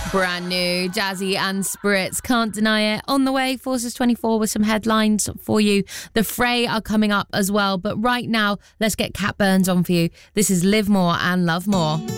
Brand new, Jazzy and Spritz, Can't Deny It. On the way, Forces 24 with some headlines for you. The Fray are coming up as well. But right now, let's get Cat Burns on for you. This is Live More and Love More.